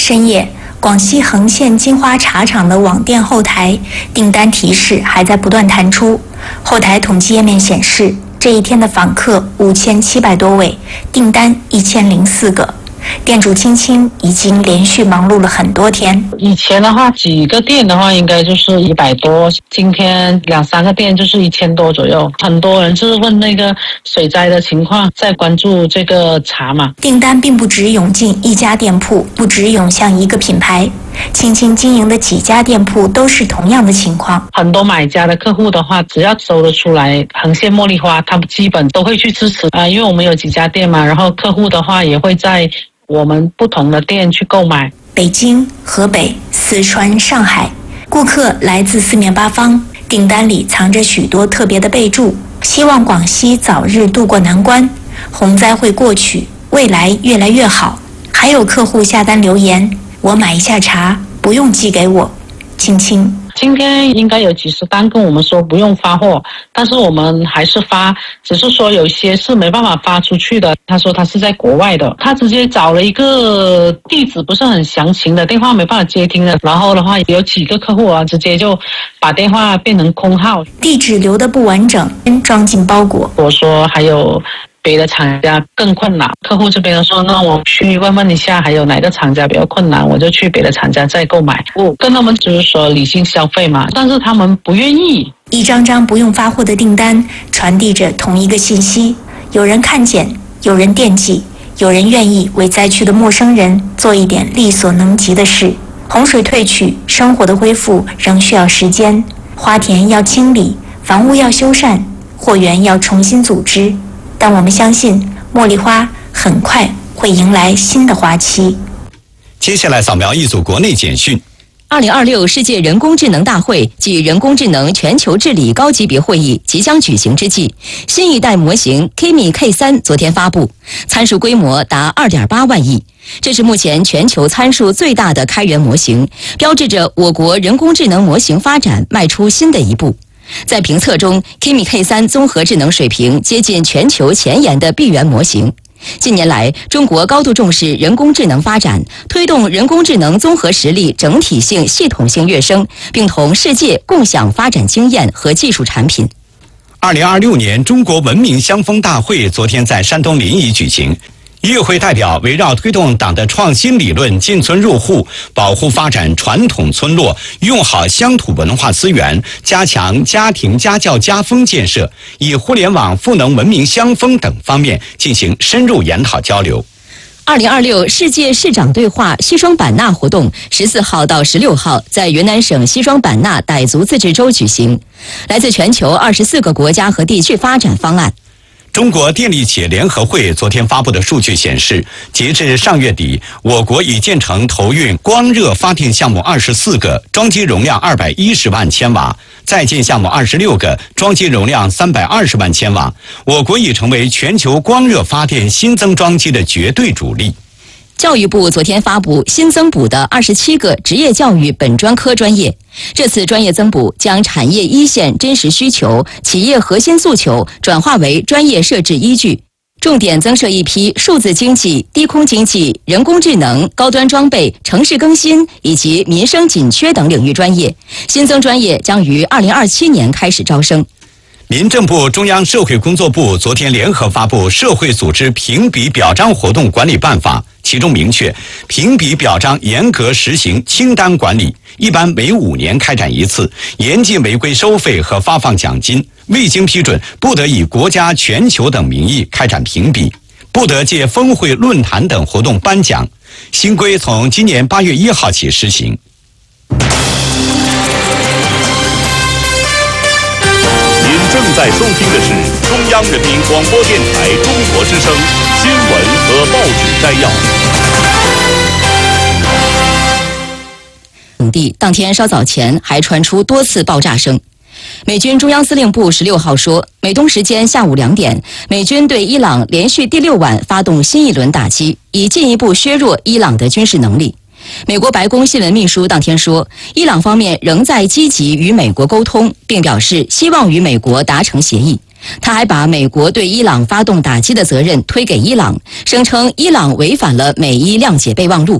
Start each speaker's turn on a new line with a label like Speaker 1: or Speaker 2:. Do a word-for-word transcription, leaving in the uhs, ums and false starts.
Speaker 1: 深夜，广西横县金花茶厂的网店后台订单提示还在不断弹出。后台统计页面显示，这一天的访客五千七百多位，订单一千零四个。店主青青已经连续忙碌了很多天。
Speaker 2: 以前的话，几个店的话应该就是一百多，今天两三个店就是一千多左右。很多人就是问那个水灾的情况，在关注这个茶嘛。
Speaker 1: 订单并不只涌进一家店铺，不只涌向一个品牌。青青经营的几家店铺都是同样的情况。
Speaker 2: 很多买家的客户的话，只要搜得出来横县茉莉花，他们基本都会去支持啊、呃，因为我们有几家店嘛，然后客户的话也会在我们不同的店去购买。
Speaker 1: 北京、河北、四川、上海，顾客来自四面八方，订单里藏着许多特别的备注，希望广西早日渡过难关，洪灾会过去，未来越来越好。还有客户下单留言，我买一下茶，不用寄给我。青青
Speaker 2: 今天应该有几十单跟我们说不用发货，但是我们还是发，只是说有些是没办法发出去的。他说他是在国外的，他直接找了一个地址不是很详情的电话，没办法接听的。然后的话，有几个客户啊，直接就把电话变成空号，
Speaker 1: 地址留得不完整，装进包裹。
Speaker 2: 我说还有别的厂家更困难，客户这边说那我去问问一下还有哪个厂家比较困难，我就去别的厂家再购买。我跟他们就是说理性消费嘛，但是他们不愿意。
Speaker 1: 一张张不用发货的订单传递着同一个信息，有人看见，有人惦记，有人愿意为灾区的陌生人做一点力所能及的事。洪水退去，生活的恢复仍需要时间，花田要清理，房屋要修缮，货源要重新组织。但我们相信，茉莉花很快会迎来新的花期。
Speaker 3: 接下来扫描一组国内简讯。
Speaker 4: 二零二六世界人工智能大会暨人工智能全球治理高级别会议即将举行之际，新一代模型 Kimi K 三 昨天发布，参数规模达 二点八万亿。这是目前全球参数最大的开源模型，标志着我国人工智能模型发展迈出新的一步。在评测中 Kimi K 三 综合智能水平接近全球前沿的闭源模型。近年来，中国高度重视人工智能发展，推动人工智能综合实力整体性、系统性跃升，并同世界共享发展经验和技术产品。
Speaker 3: 二零二六年中国文明相逢大会昨天在山东临沂举行。与会代表围绕推动党的创新理论进村入户，保护发展传统村落，用好乡土文化资源，加强家庭家教家风建设，以互联网赋能文明乡风等方面进行深入研讨交流。
Speaker 4: 二零二六世界市长对话西双版纳活动十四号到十六号在云南省西双版纳傣族自治州举行，来自全球二十四个国家和地区发展方案。
Speaker 3: 中国电力企业联合会昨天发布的数据显示，截至上月底，我国已建成投运光热发电项目二十四个，装机容量二百一十万千瓦；在建项目二十六个，装机容量三百二十万千瓦。我国已成为全球光热发电新增装机的绝对主力。
Speaker 4: 教育部昨天发布新增补的二十七个职业教育本专科专业，这次专业增补将产业一线真实需求、企业核心诉求转化为专业设置依据，重点增设一批数字经济、低空经济、人工智能、高端装备、城市更新以及民生紧缺等领域专业。新增专业将于二零二七年开始招生。
Speaker 3: 民政部、中央社会工作部昨天联合发布《社会组织评比表彰活动管理办法》，其中明确，评比表彰严格实行清单管理，一般每五年开展一次，严禁违规收费和发放奖金，未经批准不得以国家、全球等名义开展评比，不得借峰会、论坛等活动颁奖。新规从今年八月一号起施行。
Speaker 5: 正在收听的是中央人民广播电台中国之声新闻和报纸摘要。
Speaker 4: 等地当天稍早前还传出多次爆炸声。美军中央司令部十六号说，美东时间下午两点，美军对伊朗连续第六晚发动新一轮打击，以进一步削弱伊朗的军事能力。美国白宫新闻秘书当天说，伊朗方面仍在积极与美国沟通，并表示希望与美国达成协议。他还把美国对伊朗发动打击的责任推给伊朗，声称伊朗违反了美伊谅解备忘录。